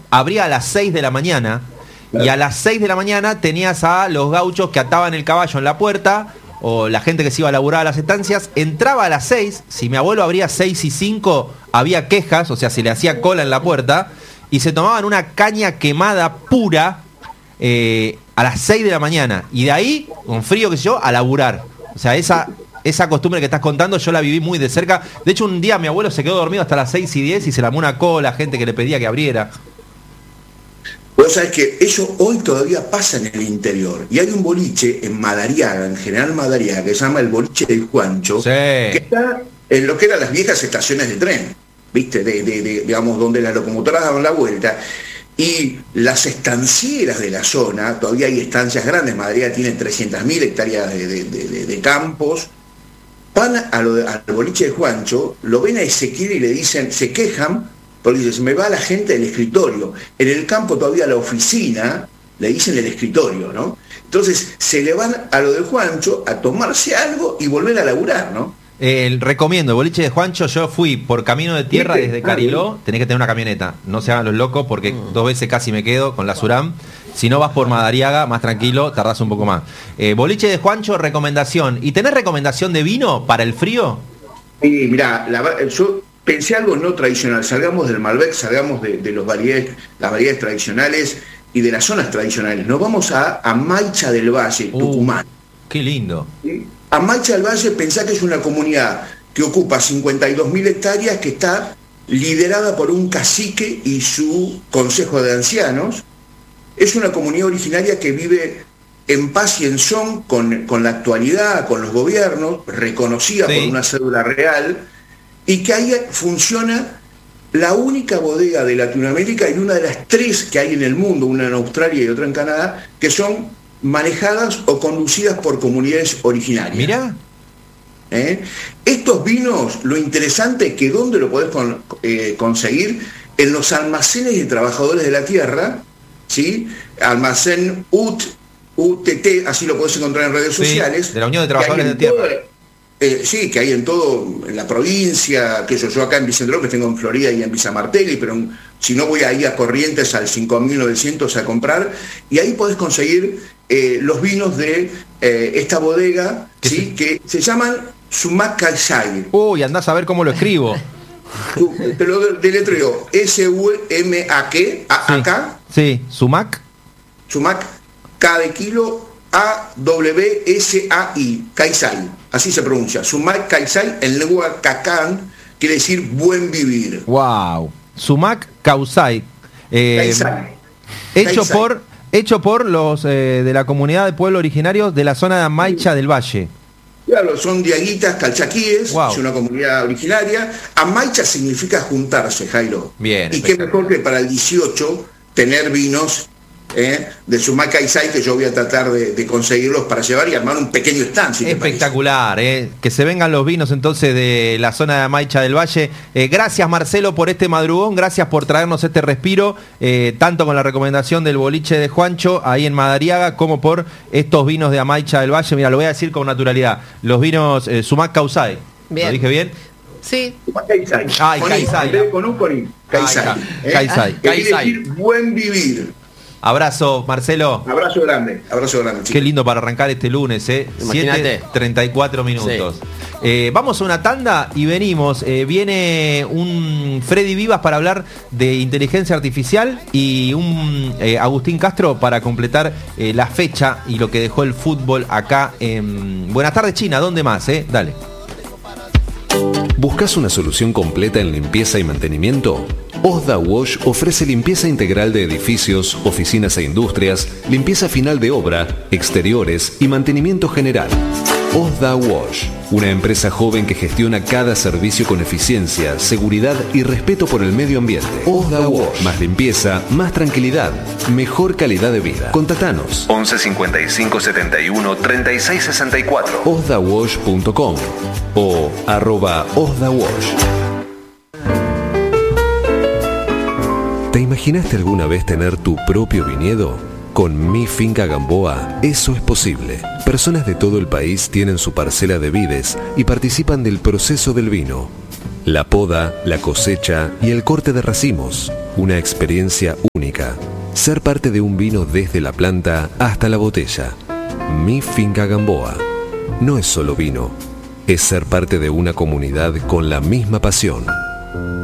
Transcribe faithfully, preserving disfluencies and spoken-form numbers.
abría a las seis de la mañana. Claro. Y a las seis de la mañana tenías a los gauchos que ataban el caballo en la puerta, o la gente que se iba a laburar a las estancias. Entraba a las seis, si mi abuelo abría seis y cinco, había quejas, o sea, se le hacía cola en la puerta, y se tomaban una caña quemada pura eh, a las seis de la mañana. Y de ahí, con frío, qué sé yo, a laburar. O sea, esa... Esa costumbre que estás contando yo la viví muy de cerca. De hecho, un día mi abuelo se quedó dormido hasta las seis y diez y se lamó una cola, gente que le pedía que abriera. Vos sabés que eso hoy todavía pasa en el interior. Y hay un boliche en Madariaga, en General Madariaga, que se llama el boliche del Juancho, sí, que está en lo que eran las viejas estaciones de tren, ¿viste? De, de, de, digamos, donde las locomotoras daban la vuelta. Y las estancieras de la zona, todavía hay estancias grandes, Madariaga tiene trescientas mil hectáreas de, de, de, de campos. Van a lo de, al boliche de Juancho, lo ven a Ezequiel y le dicen, se quejan, porque dice, se me va la gente del escritorio. En el campo todavía la oficina, le dicen el escritorio, ¿no? Entonces se le van a lo de Juancho a tomarse algo y volver a laburar, ¿no? Eh, recomiendo, el boliche de Juancho, yo fui por camino de tierra desde Cariló, tenés que tener una camioneta, no se hagan los locos porque mm. dos veces casi me quedo con la Suram. Si no vas por Madariaga, más tranquilo, tardás un poco más. Eh, boliche de Juancho, recomendación. ¿Y tenés recomendación de vino para el frío? Sí, mirá, la, yo pensé algo no tradicional. Salgamos del Malbec, salgamos de, de los variedades, las variedades tradicionales y de las zonas tradicionales. Nos vamos a, a Maicha del Valle, uh, Tucumán. Qué lindo. ¿Sí? A Maicha del Valle, pensá que es una comunidad que ocupa cincuenta y dos mil hectáreas, que está liderada por un cacique y su consejo de ancianos. Es una comunidad originaria que vive en paz y en son con, con la actualidad, con los gobiernos, reconocida sí. por una cédula real, y que ahí funciona la única bodega de Latinoamérica y una de las tres que hay en el mundo, una en Australia y otra en Canadá, que son manejadas o conducidas por comunidades originarias. Mirá. ¿Eh? Estos vinos, lo interesante es que ¿dónde lo podés con, eh, conseguir? En los almacenes de trabajadores de la tierra, ¿sí? Almacén U T, U T T, así lo podés encontrar en redes sí, sociales. De la Unión de Trabajadores de Tierra. Todo, eh, sí, que hay en todo, en la provincia, que yo, yo acá en Vicente López tengo en Florida y en Villa Martelli, pero en, si no voy ahí a Corrientes al cinco mil novecientos a comprar, y ahí podés conseguir eh, los vinos de eh, esta bodega, ¿sí? Que se llaman Sumac Kaisai. Uy, andás a ver cómo lo escribo. Te lo deletreo, S U M A K, sí, Sumac. Sumac, K de kilo, A W S A I, Kaisai, así se pronuncia. Sumac Kaisai, en lengua cacán, quiere decir buen vivir. Wow, Sumac Kaisai. Eh, Kaisai. Hecho Kaisai. por hecho por los eh, de la comunidad de pueblo originarios de la zona de Amaicha del Valle. Claro, son diaguitas, calchaquíes, wow. Es una comunidad originaria. Amaicha significa juntarse, Jairo. Bien. Y qué mejor que para el dieciocho tener vinos eh, de Sumac Kaisai, que yo voy a tratar de, de conseguirlos para llevar y armar un pequeño stand. Si espectacular, eh, que se vengan los vinos entonces de la zona de Amaicha del Valle. Eh, gracias Marcelo por este madrugón, gracias por traernos este respiro, eh, tanto con la recomendación del boliche de Juancho ahí en Madariaga, como por estos vinos de Amaicha del Valle. Mira, lo voy a decir con naturalidad, los vinos eh, Sumac Kaisai. Bien. ¿Lo dije bien? Sí. Kaisai. Ay, Kaisai. Con un corín. Kaisai. Eh, Kaisai. Que quiere decir buen vivir. Abrazo, Marcelo. Abrazo grande, abrazo grande. Chicos. Qué lindo para arrancar este lunes, ¿eh? siete treinta y cuatro minutos. Sí. Eh, vamos a una tanda y venimos. Eh, viene un Freddy Vivas para hablar de inteligencia artificial y un eh, Agustín Castro para completar eh, la fecha y lo que dejó el fútbol acá en Buenas tardes China. ¿Dónde más, eh? Dale. ¿Buscas una solución completa en limpieza y mantenimiento? Osda Wash ofrece limpieza integral de edificios, oficinas e industrias, limpieza final de obra, exteriores y mantenimiento general. Osda Wash, una empresa joven que gestiona cada servicio con eficiencia, seguridad y respeto por el medio ambiente. Osda Wash, más limpieza, más tranquilidad, mejor calidad de vida. Contactanos once cincuenta y cinco setenta y uno treinta y seis sesenta y cuatro osda wash punto com o arroba Osda Wash. ¿Te imaginaste alguna vez tener tu propio viñedo? Con Mi Finca Gamboa, eso es posible. Personas de todo el país tienen su parcela de vides y participan del proceso del vino. La poda, la cosecha y el corte de racimos. Una experiencia única. Ser parte de un vino desde la planta hasta la botella. Mi Finca Gamboa. No es solo vino, es ser parte de una comunidad con la misma pasión.